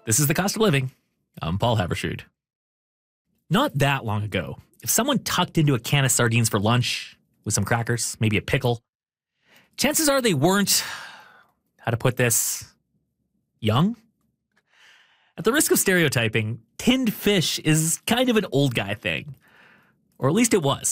This is The Cost of Living. I'm Paul Havershood. Not that long ago, if someone tucked into a can of sardines for lunch with some crackers, maybe a pickle, chances are they weren't, how to put this, young? At the risk of stereotyping, tinned fish is kind of an old guy thing. Or at least it was.